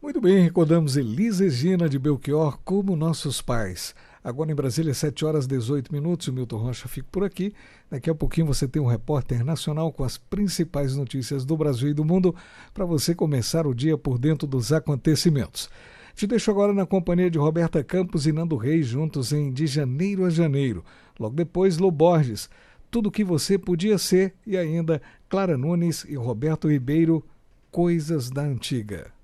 Muito bem, recordamos Elis Regina de Belchior como nossos pais. Agora em Brasília, 7 horas e 18 minutos, o Milton Rocha fica por aqui. Daqui a pouquinho você tem um repórter nacional com as principais notícias do Brasil e do mundo para você começar o dia por dentro dos acontecimentos. Te deixo agora na companhia de Roberta Campos e Nando Reis, juntos em De Janeiro a Janeiro. Logo depois, Lô Borges, Tudo que Você Podia Ser, e ainda Clara Nunes e Roberto Ribeiro, Coisas da Antiga.